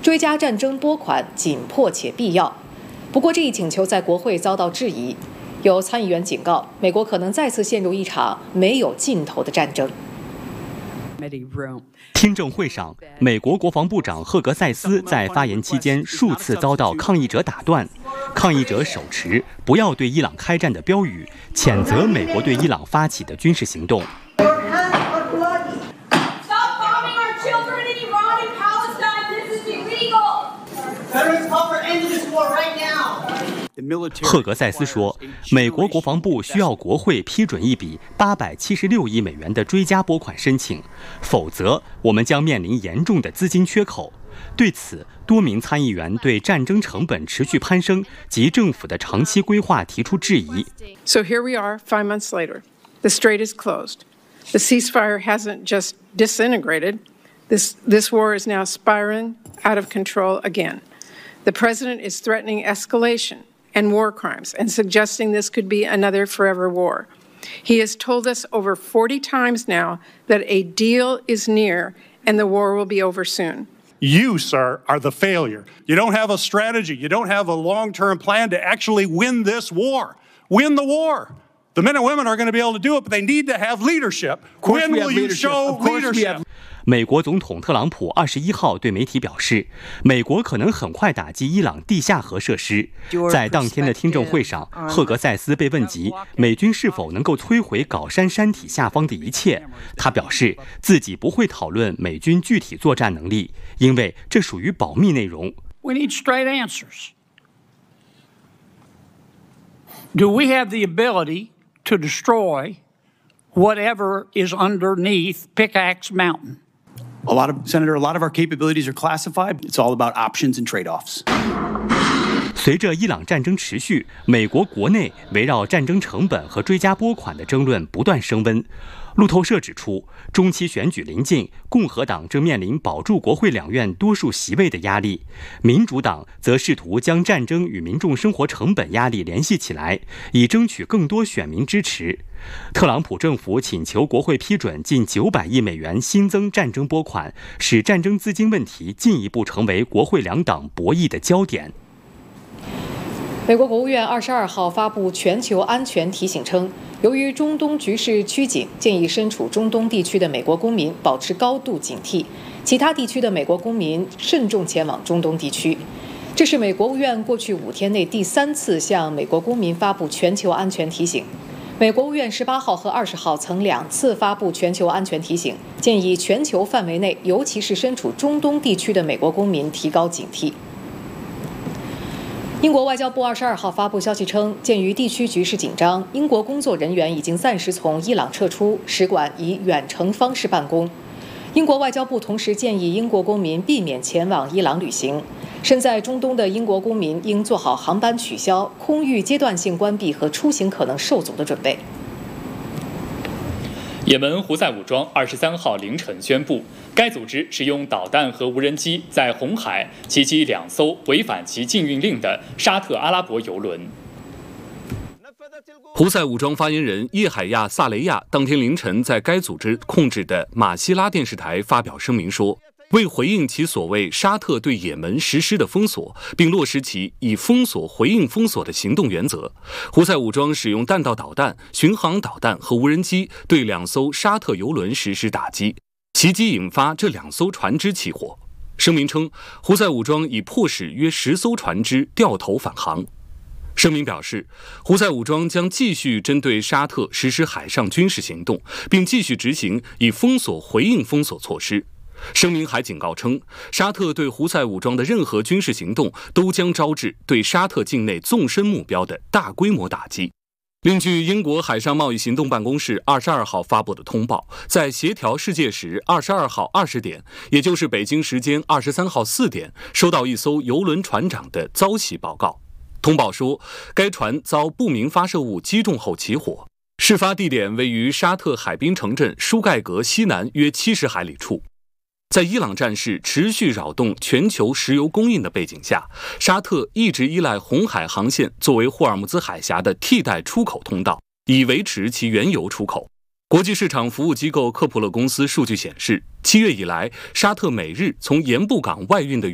追加战争拨款紧迫且必要。不过，这一请求在国会遭到质疑，有参议员警告，美国可能再次陷入一场没有尽头的战争。 听证会上，美国国防部长赫格塞斯在发言期间数次遭到抗议者打断。抗议者手持“不要对伊朗开战”的标语，谴责美国对伊朗发起的军事行动。赫格塞斯说，美国国防部需要国会批准一笔876亿美元的追加拨款申请，否则我们将面临严重的资金缺口。对此，多名参议员对战争成本持续攀升及政府的长期规划提出质疑。 So here we are, 5 months later. The strait is closed. The ceasefire hasn't just disintegrated. This war is now spiraling out of control again. The president is threatening escalation and war crimes and suggesting this could be another forever war. He has told us over 40 times now that a deal is near and the war will be over soon. You, sir, are the failure. You don't have a strategy. You don't have a long-term plan to actually win this war. Win the war. The men and women are going to be able to do it, but they need to have leadership. When will you show leadership? 美国总统特朗普21号对媒体表示，美国可能很快打击伊朗地下核设施。在当天的听证会上，赫格塞斯被问及美军是否能够摧毁高山山体下方的一切，他表示自己不会讨论美军具体作战能力，因为这属于保密内容。 We need straight answers. Do we have the ability to destroy whatever is underneath Pickaxe Mountain? Senator, a lot of our capabilities are classified. It's all about options and trade-offs. 随着伊朗战争持续，美国国内围绕战争成本和追加拨款的争论不断升温。路透社指出，中期选举临近，共和党正面临保住国会两院多数席位的压力，民主党则试图将战争与民众生活成本压力联系起来，以争取更多选民支持。特朗普政府请求国会批准近900亿美元新增战争拨款，使战争资金问题进一步成为国会两党博弈的焦点。 美国国务院22号发布全球安全提醒称，由于中东局势趋紧，建议身处中东地区的美国公民保持高度警惕，其他地区的美国公民慎重前往中东地区。这是美国务院过去5天内第3次向美国公民发布全球安全提醒。美国务院18号和20号曾2次发布全球安全提醒，建议全球范围内，尤其是身处中东地区的美国公民提高警惕。英国外交部22号发布消息称，鉴于地区局势紧张，英国工作人员已经暂时从伊朗撤出，使馆以远程方式办公。英国外交部同时建议英国公民避免前往伊朗旅行。身在中东的英国公民应做好航班取消、空域阶段性关闭和出行可能受阻的准备。 也门胡塞武装23号凌晨宣布，该组织使用导弹和无人机在红海袭击2艘违反其禁运令的沙特阿拉伯油轮。 胡塞武装发言人叶海亚·萨雷亚当天凌晨在该组织控制的马希拉电视台发表声明说，为回应其所谓沙特对也门实施的封锁，并落实其以封锁回应封锁的行动原则，胡塞武装使用弹道导弹、巡航导弹和无人机对2艘沙特油轮实施打击，袭击引发这2艘船只起火。声明称，胡塞武装已迫使约10艘船只掉头返航。声明表示，胡塞武装将继续针对沙特实施海上军事行动，并继续执行以封锁回应封锁措施。声明还警告称，沙特对胡塞武装的任何军事行动都将招致对沙特境内纵深目标的大规模打击。另据英国海上贸易行动办公室22号发布的通报，在协调世界时22号20点，也就是北京时间23号4点，收到一艘邮轮船长的遭袭报告。通报说，该船遭不明发射物击中后起火，事发地点位于沙特海滨城镇舒盖格西南约70海里处。在伊朗战事持续扰动全球石油供应的背景下，沙特一直依赖红海航线作为霍尔木兹海峡的替代出口通道，以维持其原油出口。国际市场服务机构科普勒公司数据显示，7月以来，沙特每日从盐布港外运的